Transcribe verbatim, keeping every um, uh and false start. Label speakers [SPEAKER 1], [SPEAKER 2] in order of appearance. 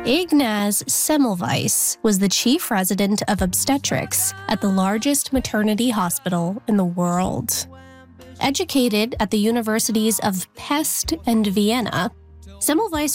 [SPEAKER 1] Ignaz Semmelweis was the chief resident of obstetrics at the largest maternity hospital in the world. Educated at the universities of Pest and Vienna, Semmelweis